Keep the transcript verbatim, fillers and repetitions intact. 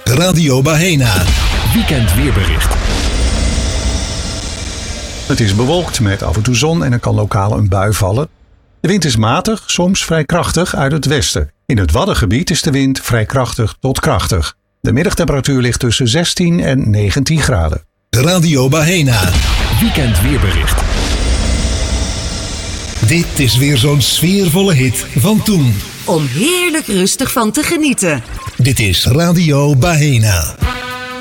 Radio Bahena. Weekend weerbericht. Het is bewolkt met af en toe zon en er kan lokaal een bui vallen. De wind is matig, soms vrij krachtig uit het westen. In het Waddengebied is de wind vrij krachtig tot krachtig. De middagtemperatuur ligt tussen zestien en negentien graden. Radio Bahena. Weekend weerbericht. Dit is weer zo'n sfeervolle hit van toen. Om heerlijk rustig van te genieten. Dit is Radio Bahena.